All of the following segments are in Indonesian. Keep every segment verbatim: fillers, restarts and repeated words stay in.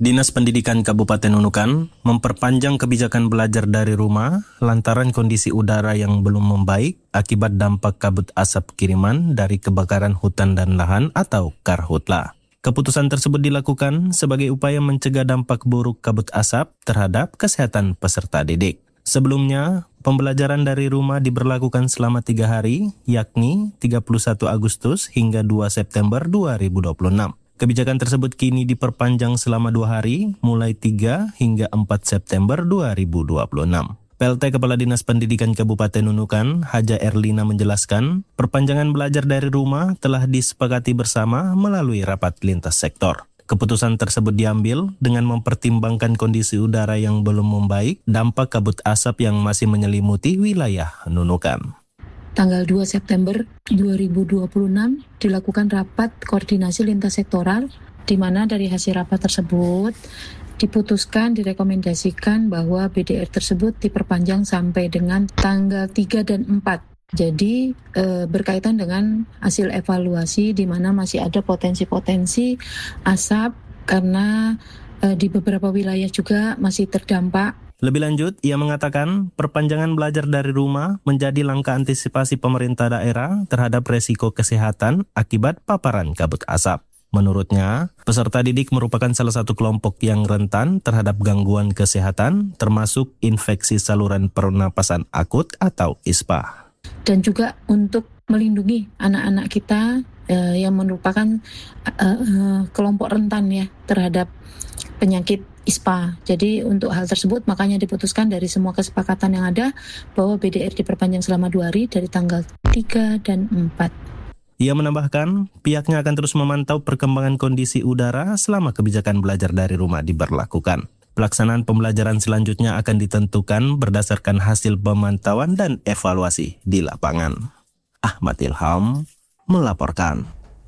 Dinas Pendidikan Kabupaten Nunukan memperpanjang kebijakan belajar dari rumah lantaran kondisi udara yang belum membaik akibat dampak kabut asap kiriman dari kebakaran hutan dan lahan atau karhutla. Keputusan tersebut dilakukan sebagai upaya mencegah dampak buruk kabut asap terhadap kesehatan peserta didik. Sebelumnya, pembelajaran dari rumah diberlakukan selama tiga hari, yakni tiga puluh satu Agustus hingga dua September dua ribu dua puluh enam. Kebijakan tersebut kini diperpanjang selama dua hari, mulai tiga hingga empat September dua ribu dua puluh enam. P L T Kepala Dinas Pendidikan Kabupaten Nunukan, Haja Erlina menjelaskan, perpanjangan belajar dari rumah telah disepakati bersama melalui rapat lintas sektor. Keputusan tersebut diambil dengan mempertimbangkan kondisi udara yang belum membaik, dampak kabut asap yang masih menyelimuti wilayah Nunukan. Tanggal dua September dua ribu dua puluh enam dilakukan rapat koordinasi lintas sektoral, di mana dari hasil rapat tersebut diputuskan, direkomendasikan bahwa B D R tersebut diperpanjang sampai dengan tanggal tiga dan empat. Jadi e, berkaitan dengan hasil evaluasi di mana masih ada potensi-potensi asap karena e, di beberapa wilayah juga masih terdampak. Lebih lanjut, ia mengatakan perpanjangan belajar dari rumah menjadi langkah antisipasi pemerintah daerah terhadap resiko kesehatan akibat paparan kabut asap. Menurutnya, peserta didik merupakan salah satu kelompok yang rentan terhadap gangguan kesehatan, termasuk infeksi saluran pernapasan akut atau I S P A. Dan juga untuk melindungi anak-anak kita eh, yang merupakan eh, eh, kelompok rentan ya terhadap penyakit I S P A. Jadi untuk hal tersebut makanya diputuskan dari semua kesepakatan yang ada bahwa B D R diperpanjang selama dua hari dari tanggal tiga dan empat. Ia menambahkan pihaknya akan terus memantau perkembangan kondisi udara selama kebijakan belajar dari rumah diberlakukan. Pelaksanaan pembelajaran selanjutnya akan ditentukan berdasarkan hasil pemantauan dan evaluasi di lapangan. Ahmad Ilham melaporkan.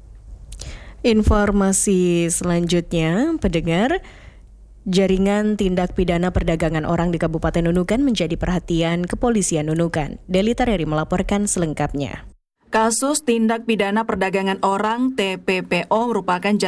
Informasi selanjutnya, pendengar, jaringan tindak pidana perdagangan orang di Kabupaten Nunukan menjadi perhatian Kepolisian Nunukan. Deli Tareri melaporkan selengkapnya. Kasus tindak pidana perdagangan orang T P P O merupakan